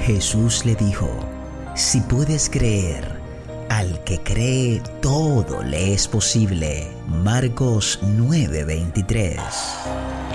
Jesús le dijo: si puedes creer, al que cree todo le es posible. Marcos 9:23.